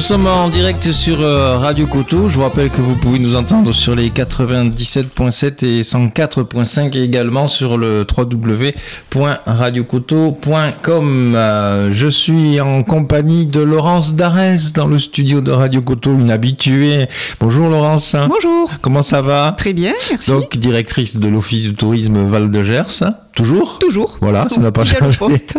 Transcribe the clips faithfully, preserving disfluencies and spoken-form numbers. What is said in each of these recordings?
sommes en direct sur euh, Radio Coteau. Je vous rappelle que vous pouvez nous entendre sur les quatre-vingt-dix-sept virgule sept et cent quatre virgule cinq et également sur le w w w point radio coteau point com. Euh, je suis en compagnie de Laurence Darès dans le studio de Radio Coteau, une habituée. Bonjour Laurence. Bonjour. Comment ça va? Très bien, merci. Donc directrice de l'Office du tourisme Val de Gers. Toujours ? Toujours. Voilà, ça n'a pas changé.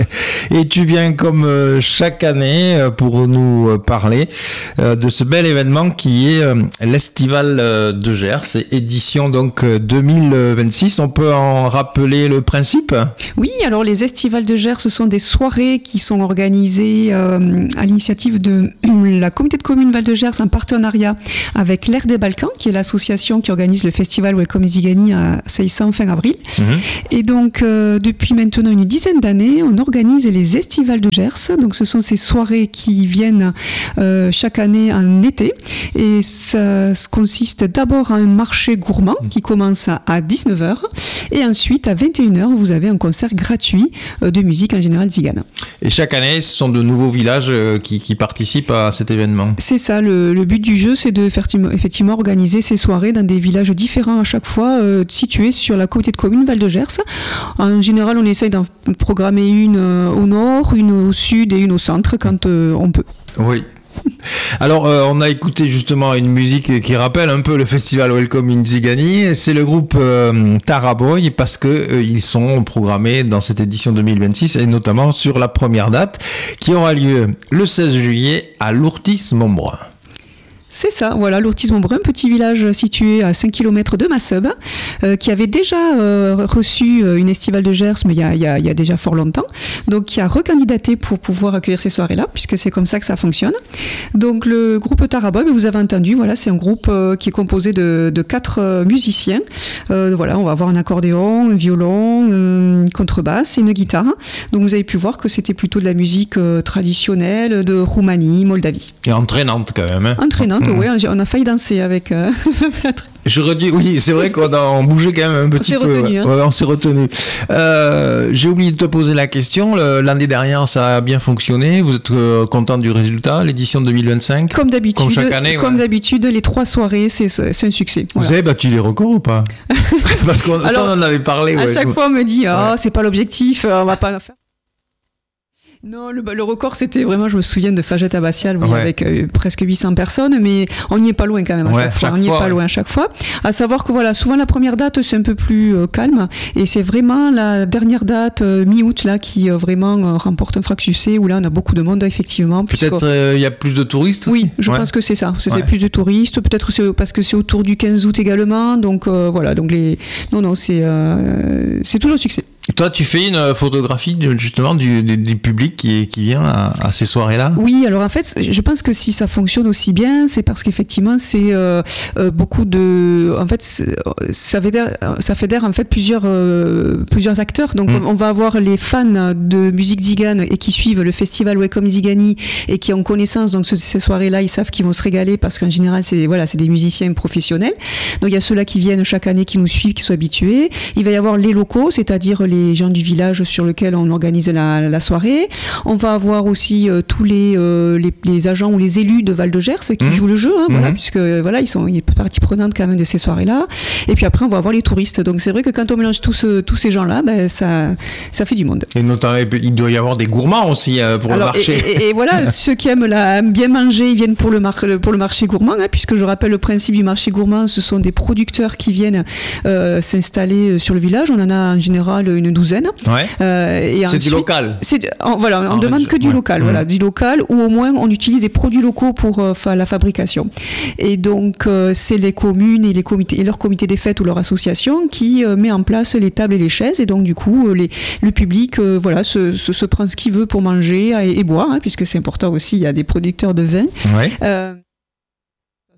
Et tu viens comme euh, chaque année euh, pour nous euh, parler euh, de ce bel événement qui est euh, l'Estival euh, de Gers, édition donc euh, deux mille vingt-six. On peut en rappeler le principe ? Oui, alors les Estivales de Gers, ce sont des soirées qui sont organisées euh, à l'initiative de la communauté de communes Val de Gers en partenariat avec l'Air des Balkans, qui est l'association qui organise le festival Welcome Zigani à Seissan fin avril. Mmh. Et donc Euh, depuis maintenant une dizaine d'années, on organise les Estivales de Gers. Donc, ce sont ces soirées qui viennent euh, chaque année en été. Et ça, ça consiste d'abord à un marché gourmand qui commence à, à dix-neuf heures. Et ensuite, à vingt et une heures, vous avez un concert gratuit euh, de musique en général zigane. Et chaque année, ce sont de nouveaux villages euh, qui, qui participent à cet événement. C'est ça. Le, le but du jeu, c'est de faire effectivement organiser ces soirées dans des villages différents à chaque fois, euh, situés sur la communauté de communes Val de Gers. En général, on essaye d'en programmer une au nord, une au sud et une au centre quand euh, on peut. Oui. Alors, euh, on a écouté justement une musique qui rappelle un peu le festival Welcome in Zigani. C'est le groupe euh, Taraboy parce que euh, ils sont programmés dans cette édition deux mille vingt-six et notamment sur la première date qui aura lieu le seize juillet à Lourtis-Montbrun. C'est ça, voilà, Lourtis-Montbrun, petit village situé à cinq kilomètres de Masseube, euh, qui avait déjà euh, reçu une estivale de Gers, mais il y a, y a, y a déjà fort longtemps, donc qui a recandidaté pour pouvoir accueillir ces soirées-là, puisque c'est comme ça que ça fonctionne. Donc le groupe Taraboy, vous avez entendu, voilà, c'est un groupe euh, qui est composé de, de quatre euh, musiciens. Euh, voilà, on va avoir un accordéon, un violon, une contrebasse et une guitare. Donc vous avez pu voir que c'était plutôt de la musique euh, traditionnelle de Roumanie, Moldavie. Et entraînante quand même. Hein. Entraînante. Oui, on a failli danser avec. Euh, Je redis, oui, c'est vrai qu'on a on bougeait quand même un petit on peu. S'est retenu, hein. Ouais, on s'est retenu. Euh, j'ai oublié de te poser la question. Le, l'année dernière, ça a bien fonctionné. Vous êtes euh, content du résultat, l'édition deux mille vingt-cinq ? Comme d'habitude. Comme chaque année. Comme ouais. d'habitude, les trois soirées, c'est, c'est un succès. Voilà. Vous avez battu les records ou pas ? Parce qu'on Alors, ça, on en avait parlé. À ouais. chaque fois, on me dit, ah, oh, ouais. c'est pas l'objectif, on va pas faire. Non, le, le record, c'était vraiment, je me souviens de Fagette Abbatiale, oui, ouais. avec euh, presque huit cents personnes, mais on n'y est pas loin quand même à ouais, chaque fois. Chaque on n'y est fois, pas ouais. loin à chaque fois. À savoir que voilà, souvent la première date, c'est un peu plus euh, calme, et c'est vraiment la dernière date, euh, mi-août, là, qui euh, vraiment euh, remporte un franc succès, où là, on a beaucoup de monde, effectivement. Peut-être il euh, y a plus de touristes aussi. Oui, je ouais. pense que c'est ça. C'est ouais. plus de touristes. Peut-être c'est parce que c'est autour du quinze août également. Donc euh, voilà. Donc les, non, non, c'est euh, c'est toujours un succès. Et toi, tu fais une photographie justement du, du, du public qui, qui vient à, à ces soirées-là ? Oui, alors en fait, je pense que si ça fonctionne aussi bien, c'est parce qu'effectivement, c'est euh, euh, beaucoup de... En fait, ça fédère, ça fédère en fait plusieurs, euh, plusieurs acteurs. Donc, mmh. on va avoir les fans de musique zigane et qui suivent le festival Welcome Zigani et qui ont connaissance. Donc, ces soirées-là, ils savent qu'ils vont se régaler parce qu'en général, c'est, voilà, c'est des musiciens professionnels. Donc, il y a ceux-là qui viennent chaque année, qui nous suivent, qui sont habitués. Il va y avoir les locaux, c'est-à-dire les les gens du village sur lequel on organise la, la soirée. On va avoir aussi euh, tous les, euh, les, les agents ou les élus de Val de Gers qui mmh. jouent le jeu, hein, mmh. voilà, puisque voilà, ils sont ils sont partie prenante quand même de ces soirées-là. Et puis après, on va avoir les touristes. Donc c'est vrai que quand on mélange tous, tous ces gens-là, ben, ça, ça fait du monde. Et notamment, il doit y avoir des gourmands aussi euh, pour Alors, le marché. Et, et, et voilà, ceux qui aiment la, bien manger, ils viennent pour le, mar- pour le marché gourmand, hein, puisque je rappelle le principe du marché gourmand, ce sont des producteurs qui viennent euh, s'installer sur le village. On en a en général une douzaine. Ouais. Euh, et c'est ensuite, du local. C'est, on, voilà, on en demande fait, que du ouais. local, mmh. voilà, du local, ou au moins on utilise des produits locaux pour euh, la fabrication. Et donc euh, c'est les communes et les comités et leur comité des fêtes ou leur association qui euh, met en place les tables et les chaises. Et donc du coup, euh, les, le public, euh, voilà, se, se, se prend ce qu'il veut pour manger et, et boire, hein, puisque c'est important aussi. Il y a des producteurs de vin. Ouais. Euh,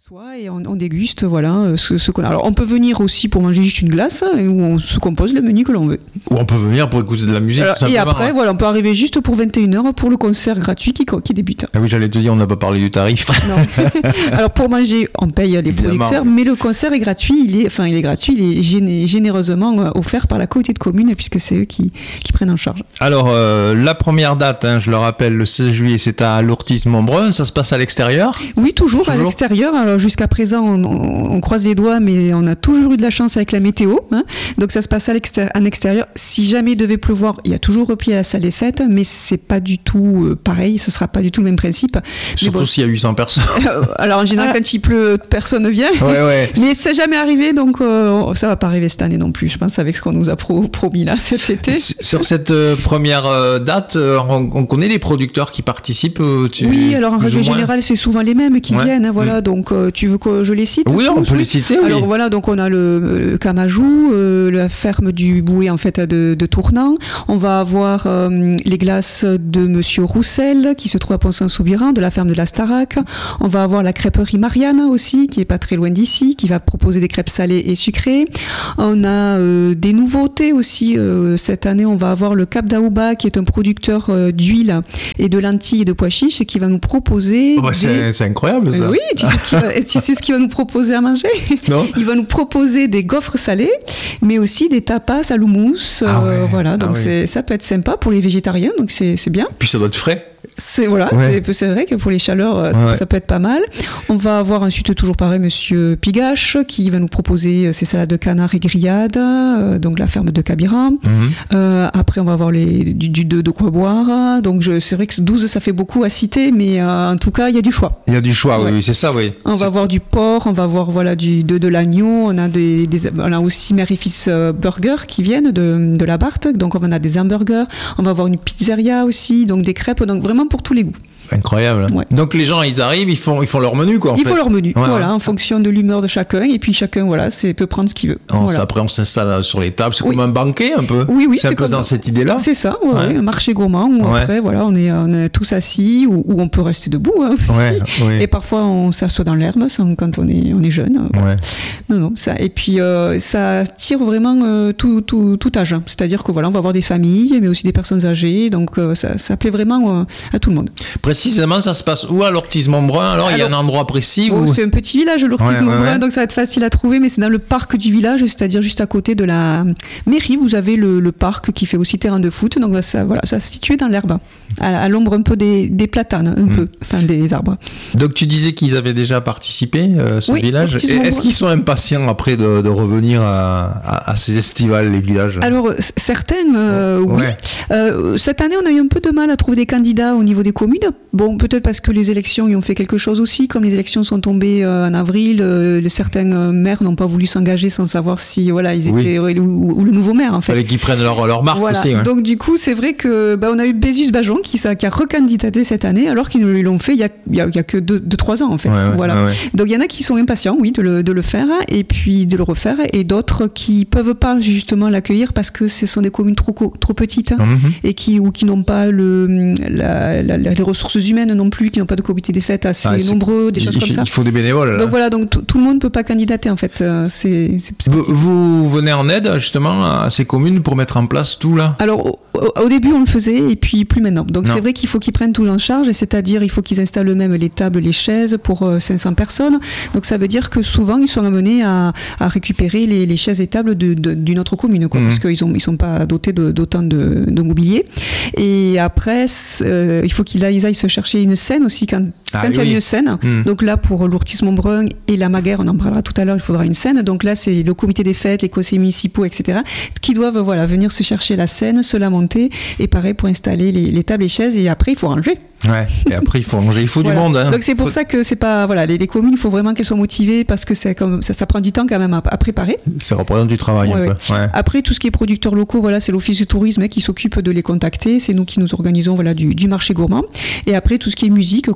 s'assoit et on, on déguste voilà ce, ce qu'on a. Alors on peut venir aussi pour manger juste une glace où on se compose le menu que l'on veut. Ou on peut venir pour écouter de la musique. Alors, tout et simplement. après voilà on peut arriver juste pour vingt et une heures pour le concert gratuit qui, qui débute. Ah oui, j'allais te dire, on n'a pas parlé du tarif. Non. Alors pour manger on paye les Évidemment. producteurs, mais le concert est gratuit. Il est enfin il est gratuit, il est géné- généreusement offert par la communauté de communes puisque c'est eux qui, qui prennent en charge. Alors euh, la première date, hein, je le rappelle, le seize juillet, c'est à Lourtis-Montbrun. Ça se passe à l'extérieur. Oui, toujours, Toujours. à l'extérieur. Alors jusqu'à présent, on, on, on croise les doigts, mais on a toujours eu de la chance avec la météo. Hein. Donc ça se passe à l'extérieur, à l'extérieur. Si jamais il devait pleuvoir, il y a toujours repli à la salle des fêtes, mais c'est pas du tout euh, pareil. Ce sera pas du tout le même principe. Surtout bon, s'il y a huit cents personnes. alors en général, quand il pleut, personne ne vient. Ouais, ouais. Mais c'est jamais arrivé, donc euh, ça va pas arriver cette année non plus. Je pense avec ce qu'on nous a pro- promis là cet été. Sur cette euh, première euh, date, euh, on, on connaît les producteurs qui participent. Euh, tu, Oui, alors en plus règle ou moins générale, c'est souvent les mêmes qui Ouais. viennent. Hein, voilà, Mm. donc euh, tu veux que je les cite? Oui, je on pense, peut oui. les citer. Oui. Alors voilà, donc on a le, le Camajou, euh, la ferme du Bouet en fait de, de Tournant. On va avoir euh, les glaces de Monsieur Roussel qui se trouve à Pont-Saint-Soubiran, de la ferme de la Starac. On va avoir la crêperie Marianne aussi, qui est pas très loin d'ici, qui va proposer des crêpes salées et sucrées. On a euh, des nouveautés aussi. Euh, cette année, on va avoir le Cap d'Aouba, qui est un producteur euh, d'huile et de lentilles et de pois chiches, et qui va nous proposer. Oh bah, des... c'est, c'est incroyable ça. Euh, oui, tu sais, ce qu'il va, tu sais ce qu'il va nous proposer à manger? Non. Il va nous proposer des gaufres salées, mais aussi des tapas à l'houmous. Ah euh, ouais, voilà, donc ah ouais. c'est, ça peut être sympa pour les végétariens, donc c'est, c'est bien. Puis ça doit être frais. C'est, voilà, Ouais. c'est, c'est vrai que pour les chaleurs, euh, ça, Ouais. ça peut être pas mal. On va avoir ensuite, toujours pareil, Monsieur Pigache, qui va nous proposer euh, ses salades de canard et grillades, euh, donc la ferme de Cabira. Mhm. Euh, après, on va avoir les, du, du- de, de quoi boire. Donc je, c'est vrai que douze, ça fait beaucoup à citer, mais euh, en tout cas, il y a du choix. Il y a du choix, Ouais. oui, c'est ça, oui. On va C'est- avoir du porc, on va avoir voilà, du, de, de l'agneau, on a, des, des- on a aussi Mère et Fils euh, Burger qui viennent de, de la Barthe, donc on a des hamburgers, on va avoir une pizzeria aussi, donc des crêpes, donc vraiment pour tous les goûts. Incroyable. Ouais. Donc les gens, ils arrivent, ils font, ils font leur menu, quoi. En Il fait. faut leur menu, Ouais, voilà, ouais. en fonction de l'humeur de chacun, et puis chacun voilà, c'est, peut prendre ce qu'il veut. On- Voilà. Après, on s'installe sur les tables. C'est Oui. comme un banquet, un peu. Oui, oui, c'est un c'est peu comme- dans cette idée-là. C'est ça, ouais, Ouais. ouais, un marché gourmand où Ouais. après voilà, on est, on est tous assis, ou où on peut rester debout hein, aussi. Ouais, oui. Et parfois on s'assoit dans l'herbe sans- quand on est, on est jeune. Voilà. Ouais. Non, non, ça. Et puis euh, ça tire vraiment euh, tout, tout, tout âge. C'est-à-dire que voilà, on va avoir des familles, mais aussi des personnes âgées. Donc euh, ça, ça plaît vraiment euh, à tout le monde. Précisément, ça se passe où à Lourtis-Montbrun? Alors, il y a un Alors, endroit précis Bon, où... c'est un petit village, Lourtis-Montbrun, Ouais, ouais, ouais. donc ça va être facile à trouver, mais c'est dans le parc du village, c'est-à-dire juste à côté de la mairie. Vous avez le, le parc qui fait aussi terrain de foot. Donc ça, voilà, ça se situe dans l'herbe, à, à l'ombre un peu des, des platanes, un Mm. peu, enfin des arbres. Donc, tu disais qu'ils avaient déjà participé, euh, ce Oui, village. Et Lourtis-Montbrun. est-ce qu'ils sont impatients après de, de revenir à, à, à ces estivales, les villages? Alors, c- certaines, euh, oui. Ouais. Euh, cette année, on a eu un peu de mal à trouver des candidats au niveau des communes. Bon, peut-être parce que les élections y ont fait quelque chose aussi. Comme les élections sont tombées euh, en avril, euh, le- certains euh, maires n'ont pas voulu s'engager sans savoir si voilà, ils Oui. étaient ou, ou le nouveau maire, en Il fait. fallait qu'ils prennent leur, leur marque Voilà. aussi. Ouais. Donc du coup, c'est vrai que bah, on a eu Bézus Bajon qui, ça- qui a recandidaté cette année, alors qu'ils ne l'ont fait il y a, il y a, il y a que deux, deux, trois ans en fait. Ouais, ouais, voilà. ouais, ouais. Donc il y en a qui sont impatients, oui, de le, de le faire et puis de le refaire, et d'autres qui peuvent pas justement l'accueillir parce que ce sont des communes trop co- trop petites Mhm. et qui ou qui n'ont pas le la, la- la- les ressources humaines non plus, qui n'ont pas de comité des fêtes assez Ah, c'est- nombreux, des il, choses il- comme ça. il faut des bénévoles. là. Donc voilà, donc tout tout le monde ne peut pas candidater en fait. Euh, C'est, c'est- c'est vous, possible. vous venez en aide justement à ces communes pour mettre en place tout là? Alors, au, au- au début, on le faisait, et puis plus maintenant. Donc, Non. c'est vrai qu'il faut qu'ils prennent tout en charge, et c'est-à-dire il faut qu'ils installent eux-mêmes les tables, les chaises pour euh, cinq cents personnes. Donc, ça veut dire que souvent, ils sont amenés à, à récupérer les, les chaises et tables de, de- d'une autre commune, quoi, Mhm. parce qu'ils ne ils sont pas dotés de, d'autant de, de mobilier. Et après, euh, il faut qu'ils aillent, ils aillent se chercher une scène aussi quand, Ah quand il y a oui. une scène. Mhm. Donc là, pour Lourtis-Montbrun et la Maguère, on en parlera tout à l'heure, il faudra une scène. Donc là, c'est le comité des fêtes, les conseillers municipaux, et cetera, qui doivent voilà, venir se chercher la scène, se la monter, et pareil pour installer les, les tables et chaises, et après, il faut ranger. Ouais. Et après, il faut manger, il faut Voilà. du monde. Hein. Donc c'est pour ça que c'est pas voilà, les, les communes, il faut vraiment qu'elles soient motivées, parce que c'est comme ça, ça prend du temps quand même à, à préparer. Ça représente du travail Ouais, un ouais. peu. Ouais. Après, tout ce qui est producteurs locaux, voilà, c'est l'office du tourisme hein, qui s'occupe de les contacter. C'est nous qui nous organisons voilà, du, du marché gourmand. Et après, tout ce qui est musique, concert, là,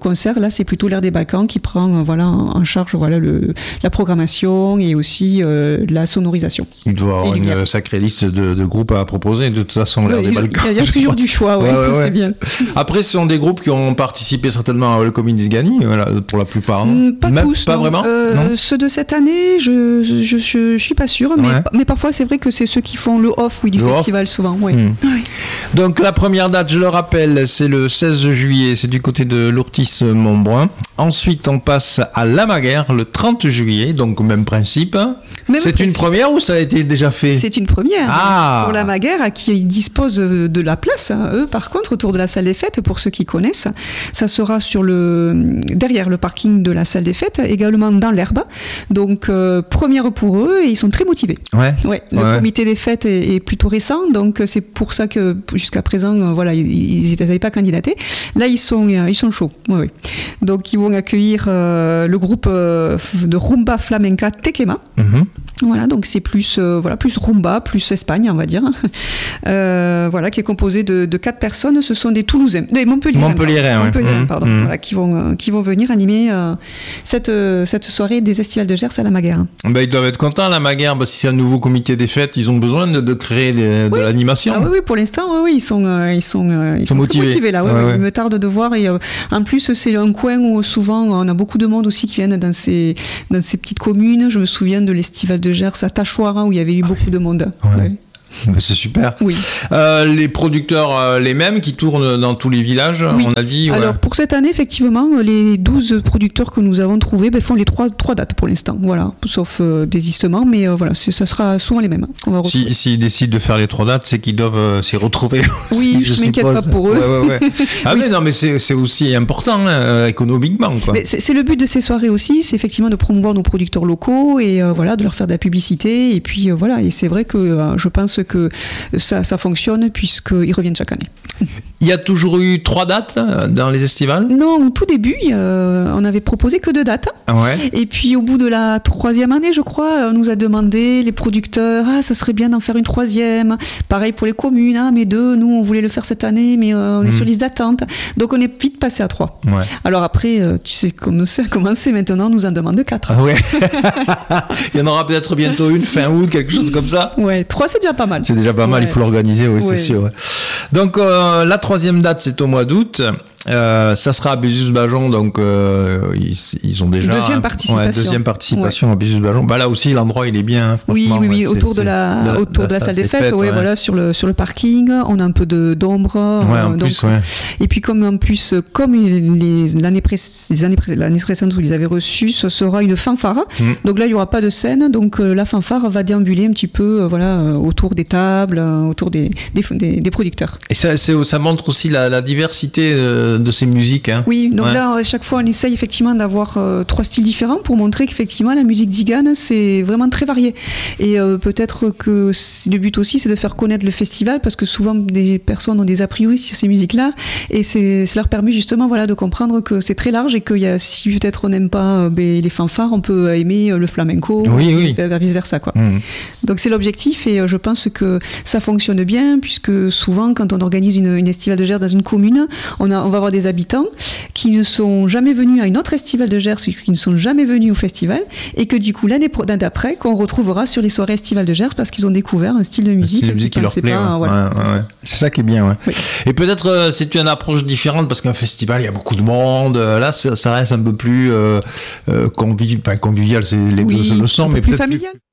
là, c'est plutôt l'Air des Balkans qui prend euh, voilà, en charge voilà, le, la programmation et aussi euh, la sonorisation. Il doit avoir une sacrée liste de, de groupes à proposer, de toute façon, l'Air ouais, des Balkans. Il y a, y a toujours du choix, ouais, ouais, ouais. C'est bien. Après, ce sont des groupes qui ont participé certainement à All Coming Gani, voilà, pour la plupart, non? Pas Même, tous, pas non. vraiment euh, non. Ceux de cette année, je je, je, je suis pas sûre, mais, ouais. mais parfois c'est vrai que c'est ceux qui font le off oui, du le festival off. Souvent. Ouais. Mmh. Ouais. Donc la première date, je le rappelle, c'est le seize juillet, c'est du côté de l'Ourtis-Montbrun. Ensuite, on passe à Lamaguère le trente juillet, donc même principe. Même c'est principe. Une première ou ça a été déjà fait? C'est une première ah. pour Lamaguère à qui dispose de la place. Eux, par contre, autour de la salle des fêtes, pour ceux qui connaissent, ça sera sur le derrière le parking de la salle des fêtes, également dans l'herbe. Donc euh, première pour eux et ils sont très motivés. Ouais. Ouais. Le ouais. comité des fêtes est, est plutôt récent, donc c'est pour ça que jusqu'à présent, euh, voilà, ils n'avaient pas candidaté. Là, ils sont ils sont chauds. Ouais, ouais. Donc ils vont accueillir euh, le groupe euh, de rumba flamenca Tequema. Mm-hmm. Voilà, donc c'est plus euh, voilà plus rumba, plus Espagne, on va dire. Euh, voilà, qui est composé de, de quatre personnes. Ce sont des Toulousains, des Montpelliérains, Montpelliérains, Montpelliérains, ouais. pardon, mmh. voilà, qui vont euh, qui vont venir animer euh, cette euh, cette soirée des Estivales de Gers à Lamaguère. Ben, ils doivent être contents à Lamaguère, parce que si c'est un nouveau comité des fêtes, ils ont besoin de, de créer des, oui. de l'animation. Ah oui, oui, pour l'instant, oui, oui, ils sont euh, ils sont euh, ils, ils sont, sont motivés. motivés là. Ouais, ouais, ouais. Il me tarde de voir et euh, en plus c'est un coin où souvent on a beaucoup de monde aussi qui viennent dans ces dans ces petites communes. Je me souvian de l'Estival de Gers à Tachoirin où il y avait eu beaucoup de monde. Ouais. Ouais. C'est super. Oui. Euh, les producteurs, euh, les mêmes, qui tournent dans tous les villages, oui. on a dit. Ouais. Alors pour cette année, effectivement, les douze producteurs que nous avons trouvés ben, font les trois, trois dates pour l'instant. Voilà, sauf euh, désistement, mais euh, voilà, ça sera souvent les mêmes. On va si, s'ils décident de faire les trois dates, c'est qu'ils doivent euh, s'y retrouver. Oui, aussi, je, je m'inquiète pas pour eux. Ouais, ouais, ouais. Ah oui, mais non, mais c'est, c'est aussi important hein, économiquement. Quoi. Mais c'est, c'est le but de ces soirées aussi, c'est effectivement de promouvoir nos producteurs locaux et euh, voilà, de leur faire de la publicité. Et puis euh, voilà, et c'est vrai que euh, je pense que ça, ça fonctionne puisqu'ils reviennent chaque année. Il y a toujours eu trois dates dans les estivales ? Non, au tout début, euh, on n'avait proposé que deux dates. Ouais. Et puis au bout de la troisième année, je crois, on nous a demandé, les producteurs, ah, ça serait bien d'en faire une troisième. Pareil pour les communes, ah, mais deux, nous, on voulait le faire cette année, mais euh, on est mmh. sur liste d'attente. Donc on est vite passé à trois. Ouais. Alors après, euh, tu sais comment ça a commencé maintenant, on nous en demande quatre. Ah ouais. Il y en aura peut-être bientôt une, fin août, quelque chose comme ça. Ouais, trois, c'est déjà pas mal. C'est déjà pas mal, ouais. Il faut l'organiser, oui, ouais. C'est sûr. Ouais. Donc euh, la troisième date, c'est au mois d'août. Euh, ça sera à Bézus-Bajon, donc euh, ils, ils ont déjà deuxième participation, ouais, deuxième participation ouais. à Bézus-Bajon. Bah là aussi l'endroit il est bien. Hein, oui, oui, oui, ouais, autour c'est, de la, c'est, autour de la, la salle des fêtes, fêtes ouais, ouais. Voilà, sur le sur le parking, on a un peu de d'ombre. Ouais, en donc, plus, ouais. Et puis comme en plus comme les l'année pré- les années pré- l'année précédente où ils avaient reçu, ce sera une fanfare. Mm. Donc là il y aura pas de scène, donc euh, la fanfare va déambuler un petit peu, euh, voilà, euh, autour des tables, euh, autour des des, des des producteurs. Et ça, c'est, ça montre aussi la, la diversité euh, de ces musiques. Hein. Oui, donc ouais. là, à chaque fois, on essaye effectivement d'avoir euh, trois styles différents pour montrer qu'effectivement, la musique zigane, c'est vraiment très varié. Et euh, peut-être que le but aussi, c'est de faire connaître le festival, parce que souvent, des personnes ont des a priori sur ces musiques-là, et c'est, ça leur permet justement voilà, de comprendre que c'est très large, et que y a, si peut-être on n'aime pas euh, ben, les fanfares, on peut aimer le flamenco, oui, oui. et vice-versa. Quoi. Mmh. Donc c'est l'objectif, et euh, je pense que ça fonctionne bien, puisque souvent, quand on organise une, une estivale de Gers dans une commune, on, a, on va avoir des habitants qui ne sont jamais venus à une autre estivale de Gers, qui ne sont jamais venus au festival, et que du coup l'année d'après qu'on retrouvera sur les soirées estivales de Gers parce qu'ils ont découvert un style de musique, style de musique qui leur plaît. Pas, ouais. Voilà. Ouais, ouais. C'est ça qui est bien. Ouais. Oui. Et peut-être euh, c'est une approche différente parce qu'un festival il y a beaucoup de monde. Là ça, ça reste un peu plus euh, euh, convivial, enfin, convivial, c'est les oui, deux le sont, mais plus peut-être familial. Plus...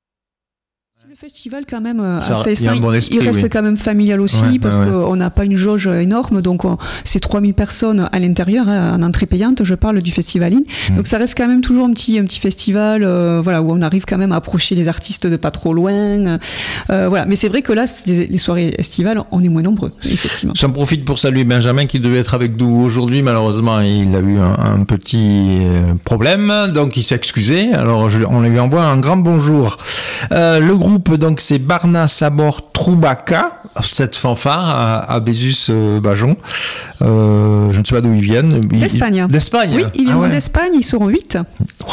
Le festival quand même ça, assez il, bon esprit, il reste oui. quand même familial aussi ouais, parce ouais. qu'on n'a pas une jauge énorme, donc on, c'est trois mille personnes à l'intérieur hein, en entrée payante, je parle du festivaline, mmh. donc ça reste quand même toujours un petit, un petit festival euh, voilà, où on arrive quand même à approcher les artistes de pas trop loin euh, voilà. Mais c'est vrai que là les, les soirées estivales on est moins nombreux effectivement. J'en profite pour saluer Benjamin qui devait être avec nous aujourd'hui, malheureusement il a eu un, un petit problème donc il s'est excusé, alors je, on lui envoie un grand bonjour. Euh, le groupe donc c'est Barna Sabor Troubaca, cette fanfare à, à Bézus-Bajon. Euh, je ne sais pas d'où ils viennent. D'Espagne. D'Espagne. Oui, ils viennent ah ouais. d'Espagne, ils seront huit. Waouh.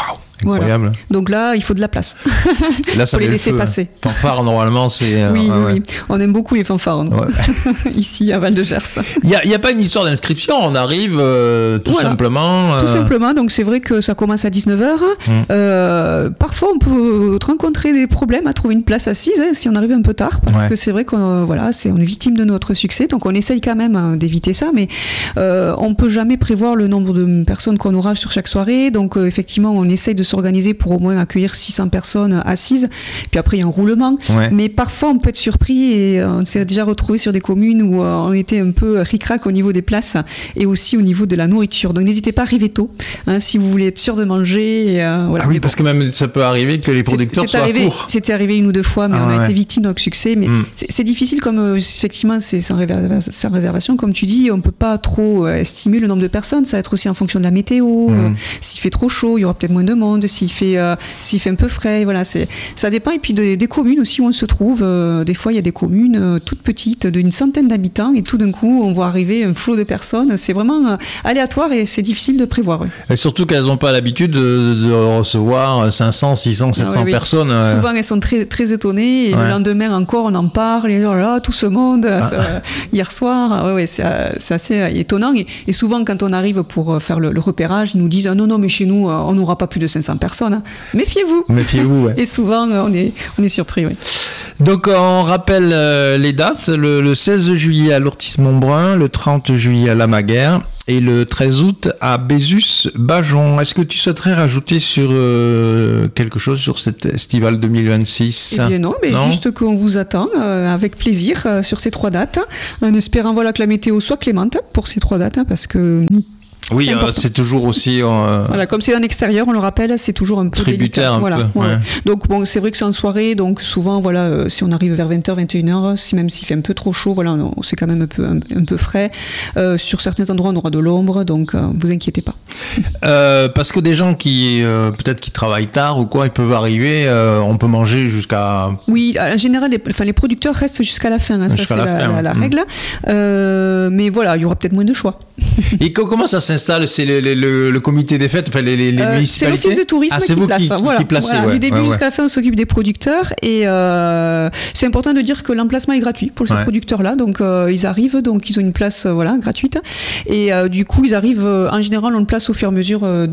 Incroyable. Voilà. Donc là, il faut de la place. Là, ça faut les laisser feu. passer. Fanfare, normalement, c'est... Euh, oui, ouais, oui, ouais. oui. On aime beaucoup les fanfares. Hein. Ouais. Ici, à Val-de-Gers. Il n'y a, a pas une histoire d'inscription. On arrive euh, tout voilà. simplement... Euh... Tout simplement. Donc, c'est vrai que ça commence à dix-neuf heures. Mmh. Euh, parfois, on peut rencontrer des problèmes à trouver une place assise hein, si on arrive un peu tard. Parce ouais. que c'est vrai qu'on voilà, c'est, on est victime de notre succès. Donc, on essaye quand même hein, d'éviter ça. Mais euh, on ne peut jamais prévoir le nombre de personnes qu'on aura sur chaque soirée. Donc, euh, effectivement, on essaye de s'organiser pour au moins accueillir six cents personnes assises. Puis après, il y a un roulement. Ouais. Mais parfois, on peut être surpris et euh, on s'est déjà retrouvé sur des communes où euh, on était un peu ric-rac au niveau des places et aussi au niveau de la nourriture. Donc, n'hésitez pas à arriver tôt hein, si vous voulez être sûr de manger. Et, euh, voilà. Ah oui, mais parce bon. que même ça peut arriver que les producteurs c'est, c'est soient arrivé, à court. C'était arrivé une ou deux fois, mais ah, on a ouais. été victime de notre succès. Mais mm. c'est, c'est difficile comme, euh, effectivement, c'est sans, réver- sans réservation. Comme tu dis, on ne peut pas trop euh, estimer le nombre de personnes. Ça va être aussi en fonction de la météo. Mm. Euh, s'il fait trop chaud, il y aura peut-être moins de monde. S'il fait, euh, s'il fait un peu frais, voilà, c'est, ça dépend. Et puis des, des communes aussi où on se trouve. Euh, des fois, il y a des communes euh, toutes petites, d'une centaine d'habitants, et tout d'un coup, on voit arriver un flot de personnes. C'est vraiment euh, aléatoire et c'est difficile de prévoir. Oui. Et surtout qu'elles n'ont pas l'habitude de, de recevoir cinq cents, six cents, sept cents ah, oui, oui. personnes. Euh... Souvent, elles sont très, très étonnées. Et ouais. le lendemain encore, on en parle. Et oh là, tout ce monde, ah. ça, hier soir. Ouais, ouais, c'est, c'est assez étonnant. Et, et souvent, quand on arrive pour faire le, le repérage, ils nous disent ah, non, non, mais chez nous, on n'aura pas plus de cinq cents personnes. Hein. Méfiez-vous. Méfiez-vous, ouais. Et souvent, on est, on est surpris, oui. Donc, on rappelle euh, les dates. Le, le seize juillet à Lortis-Montbrun, le trente juillet à Lamaguère et le treize août à Bézus-Bajon. Est-ce que tu souhaiterais rajouter sur euh, quelque chose sur cet estival deux mille vingt-six ? Eh bien non, mais non juste qu'on vous attend euh, avec plaisir euh, sur ces trois dates, en espérant voilà, que la météo soit clémente pour ces trois dates, hein, parce que... Oui, c'est, euh, c'est toujours aussi... Euh, voilà, comme c'est en extérieur, on le rappelle, c'est toujours un peu tributaire. Un voilà, peu, ouais. Ouais. Donc bon, c'est vrai que c'est en soirée, donc souvent, voilà, euh, si on arrive vers vingt heures, vingt et une heures, si, même s'il fait un peu trop chaud, voilà, on, c'est quand même un peu, un, un peu frais. Euh, sur certains endroits, on aura de l'ombre, donc euh, vous inquiétez pas. Euh, parce que des gens qui, euh, peut-être qui travaillent tard ou quoi, ils peuvent arriver, euh, on peut manger jusqu'à... Oui, en général, les, enfin, les producteurs restent jusqu'à la fin, hein, ça c'est la, fin, la, ouais. la règle. Mmh. Euh, mais voilà, il y aura peut-être moins de choix. Et comment ça s'installe ? C'est le, le, le, le comité des fêtes, enfin les, les, les euh, municipalités ? C'est l'office de tourisme ah, c'est qui vous place. Qui, qui, voilà. qui placez, voilà. ouais. Du début ouais, jusqu'à ouais. la fin, on s'occupe des producteurs. Et euh, c'est important de dire que l'emplacement est gratuit pour ces ouais. producteurs-là. Donc euh, ils arrivent, donc ils ont une place euh, voilà, gratuite. Et euh, du coup, ils arrivent, euh, en général, on le place au fur et à mesure euh,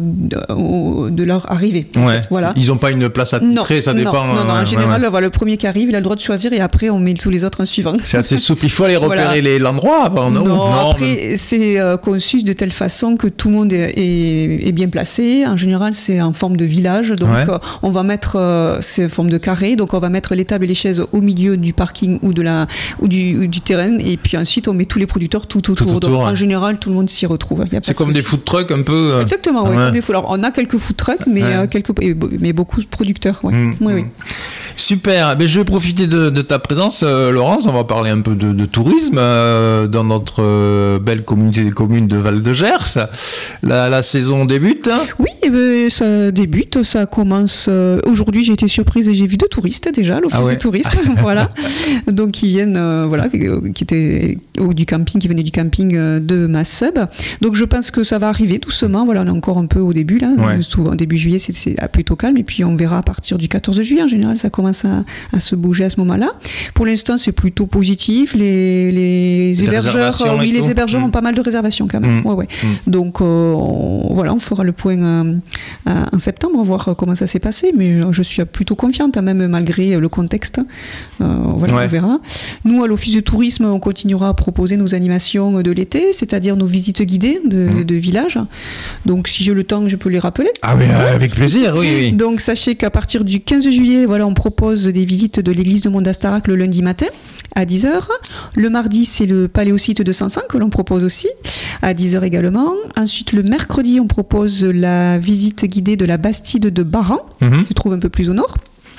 de, de leur arrivée. Ouais. En fait, voilà. Ils n'ont pas une place attitrée, ça dépend. Non, non, non ouais, en général, ouais, ouais. Voilà, le premier qui arrive, il a le droit de choisir et après, on met tous les autres en suivant. C'est assez souple. Il faut aller repérer voilà. les, l'endroit avant, non ? Non, non après, mais... c'est euh, conçu de telle façon que tout le monde est, est, est bien placé. En général, c'est en forme de village. Donc, ouais. euh, on va mettre, euh, c'est en forme de carré. Donc, on va mettre les tables et les chaises au milieu du parking ou, de la, ou, du, ou du terrain. Et puis ensuite, on met tous les producteurs tout autour. Tout autour donc, ouais. en général, tout le monde s'y retrouve. Y a c'est pas comme de des food trucks un peu. Euh... Exactement, oui. Ouais. Alors, on a quelques food trucks, mais, ouais. euh, quelques, mais beaucoup de producteurs. Ouais. Mmh. Oui, oui. Super, mais je vais profiter de, de ta présence, euh, Laurence. On va parler un peu de, de tourisme euh, dans notre euh, belle communauté des communes de Val-de-Gers. La, la saison débute. Hein oui, eh ben, ça débute, ça commence. Euh, aujourd'hui, j'ai été surprise et j'ai vu deux touristes déjà, l'office ah ouais. de tourisme, voilà. Donc, qui viennent, euh, voilà, qui étaient au, du camping, qui venaient du camping euh, de Massub. Donc, je pense que ça va arriver doucement. Voilà, on est encore un peu au début là. Ouais. Souvent, début juillet, c'est, c'est plutôt calme, et puis on verra à partir du quatorze juillet. En général, ça commence À, à se bouger à ce moment-là. Pour l'instant, c'est plutôt positif. Les, les, les hébergeurs, euh, oui, les hébergeurs mmh. ont pas mal de réservations quand même. Mmh. Ouais, ouais. Mmh. Donc euh, on, voilà, on fera le point euh, euh, en septembre, on va voir comment ça s'est passé. Mais je suis plutôt confiante, même malgré le contexte. Euh, voilà, ouais. On verra. Nous, à l'office de tourisme, on continuera à proposer nos animations de l'été, c'est-à-dire nos visites guidées de, mmh. de villages. Donc, si j'ai le temps, je peux les rappeler. Ah oui, euh, avec plaisir, oui, oui. Donc, sachez qu'à partir du quinze juillet, voilà, on propose des visites de l'église de Mont-d'Astarac le lundi matin à dix heures. Le mardi, c'est le paléosite de Sansan que l'on propose aussi à dix heures également. Ensuite, le mercredi, on propose la visite guidée de la Bastide de Baran, mm-hmm. qui se trouve un peu plus au nord.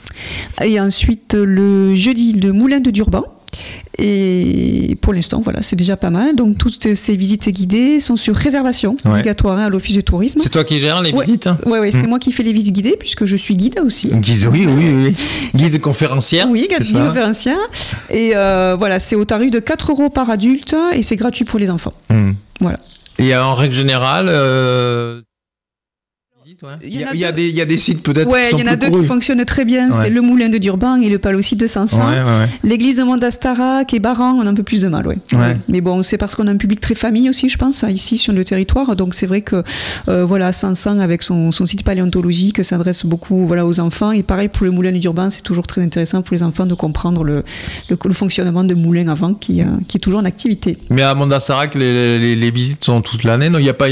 Et ensuite, le jeudi, le Moulin de Durban. Et pour l'instant, voilà, c'est déjà pas mal. Donc, toutes ces visites guidées sont sur réservation, ouais. obligatoire hein, à l'office de tourisme. C'est toi qui gères les ouais. visites hein. Oui, ouais, c'est mmh. moi qui fais les visites guidées, puisque je suis guide aussi. Guide, oui, oui, oui. Guide conférencière. Oui, guide conférencière. Et euh, voilà, c'est au tarif de quatre euros par adulte et c'est gratuit pour les enfants. Mmh. Voilà. Et en règle générale... Euh... visites, ouais. Il y, y, y, des, y a des sites peut-être ouais, qui sont il y en a deux courus. qui fonctionnent très bien. Ouais. C'est le Moulin de Durban et le Palocite de Sansan. Ouais, ouais, ouais. L'église de Mondastarac et Baran, on a un peu plus de mal, ouais. ouais. Mais bon, c'est parce qu'on a un public très famille aussi, je pense, ici sur le territoire. Donc c'est vrai que euh, voilà, Sansan avec son, son site paléontologique s'adresse beaucoup voilà, aux enfants. Et pareil pour le Moulin de Durban, c'est toujours très intéressant pour les enfants de comprendre le, le, le fonctionnement de moulin avant qui, euh, qui est toujours en activité. Mais à Mondastarac, les, les, les visites sont toute l'année, non? Il n'y a pas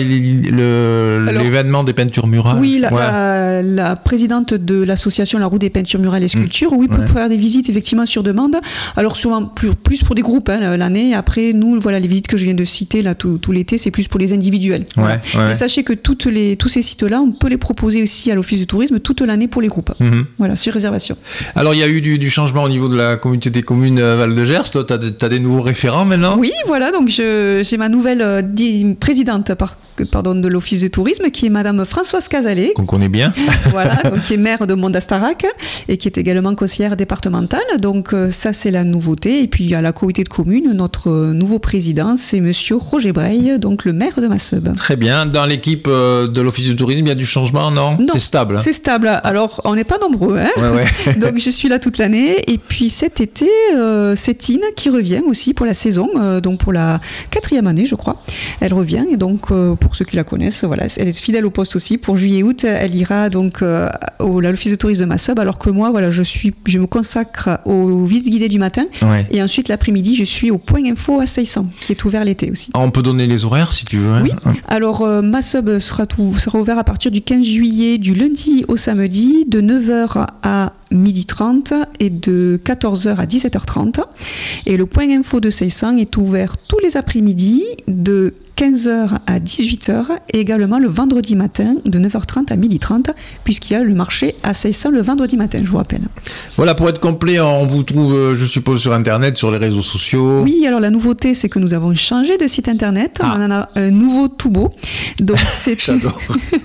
le, Alors, l'événement des peintures murales? Oui, la, ouais. la, la présidente de l'association La Roue des peintures murales et sculptures, mmh. oui, pour ouais. faire des visites effectivement sur demande. Alors souvent plus, plus pour des groupes hein, l'année. Après, nous, voilà, les visites que je viens de citer là tout, tout l'été, c'est plus pour les individuels. Ouais, voilà. ouais. Mais sachez que toutes les, tous ces sites-là, on peut les proposer aussi à l'Office du tourisme toute l'année pour les groupes. Mmh. Voilà, sur réservation. Alors, il y a eu du, du changement au niveau de la communauté des communes Val-de-Gers. Toi, tu as, as des nouveaux référents maintenant? Oui, voilà. Donc, je, j'ai ma nouvelle euh, di- présidente par, pardon, de l'Office du tourisme qui est Madame Françoise Cazalet. Qu'on connaît bien. Voilà, donc, qui est maire de Mondastarac et qui est également conseillère départementale. Donc, euh, ça, c'est la nouveauté. Et puis, à la communauté de communes, notre euh, nouveau président, c'est Monsieur Roger Breil, donc le maire de Masseube. Très bien. Dans l'équipe euh, de l'Office du tourisme, il y a du changement, non? Non, c'est stable. C'est stable. Alors, on n'est pas nombreux. Hein ouais, ouais. Donc, je suis là toute l'année. Et puis, cet été, euh, c'est Tine qui revient aussi pour la saison, euh, donc pour la quatrième année, je crois. Elle revient. Et donc, euh, pour ceux qui la connaissent, voilà, elle est fidèle au poste aussi. Pour juillet-août, elle ira donc euh, au, à l'Office de tourisme de Masseube, alors que moi, voilà, je, suis, je me consacre aux visites guidées du matin. Ouais. Et ensuite, l'après-midi, je suis au Point Info à Seissan, qui est ouvert l'été aussi. On peut donner les horaires si tu veux. Hein. Oui. Alors, euh, Masseube sera, tout, sera ouvert à partir du quinze juillet, du lundi au samedi, de neuf heures à midi trente et de quatorze heures à dix-sept heures trente. Et le Point Info de Seissan est ouvert tous les après-midi de quinze heures à dix-huit heures et également le vendredi matin de neuf heures trente à midi trente, puisqu'il y a le marché à Seissan le vendredi matin, je vous rappelle. Voilà, pour être complet, on vous trouve, je suppose, sur Internet, sur les réseaux sociaux. Oui, alors la nouveauté, c'est que nous avons changé de site Internet. Ah. On en a un nouveau tout beau. Donc, c'est, J'adore.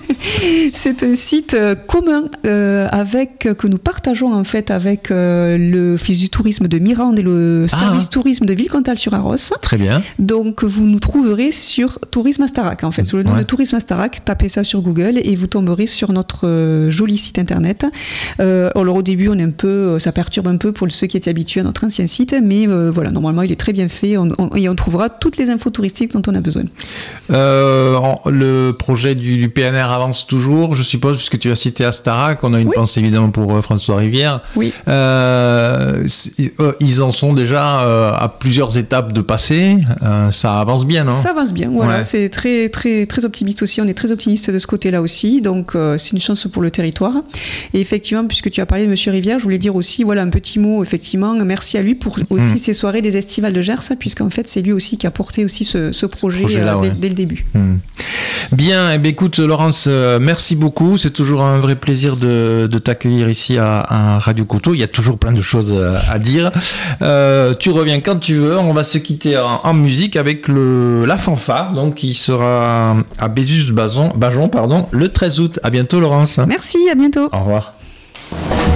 c'est un site commun euh, avec, que nous partageons en fait avec euh, l'Office du tourisme de Mirande et le ah, service hein. tourisme de Villecontal-sur-Arros. Très bien. Donc, vous nous trouverez sur Tourisme Astarac, en fait, sous le nom ouais. de Tourisme Astarac. Tapez ça sur Google et vous tomberez sur notre euh, joli site internet. Euh, alors au début, on est un peu, ça perturbe un peu pour ceux qui étaient habitués à notre ancien site, mais euh, voilà, normalement, il est très bien fait on, on, et on trouvera toutes les infos touristiques dont on a besoin. Euh, le projet du, du P N R avance toujours, je suppose, puisque tu as cité Astarac. On a une oui. pensée évidemment pour euh, François Rivière. Oui. Euh, ils en sont déjà euh, à plusieurs étapes de passer. Euh, ça avance bien, non? Ça avance bien, voilà. Ouais. C'est très, très, très optimiste aussi. On est très optimiste de ce côté-là aussi. Donc, euh, c'est une chance pour le territoire. Et effectivement, puisque tu as parlé de Monsieur Rivière, je voulais dire aussi, voilà, un petit mot, effectivement. Merci à lui pour aussi mmh. ces soirées des estivales de Gers, puisqu'en fait, c'est lui aussi qui a porté aussi ce, ce projet, projet là, euh, ouais. dès, dès le début. Mmh. Bien, eh bien, écoute, Laurence, euh, merci beaucoup. C'est toujours un vrai plaisir de, de t'accueillir ici à, à Radio Coteau. Il y a toujours plein de choses à, à dire. Euh, tu reviens quand tu veux. On va se quitter en, en musique avec le, la fanfare, donc qui sera à Bézus-Bajon, pardon, le treize août. À bientôt, Laurence. Merci, à bientôt. Au revoir.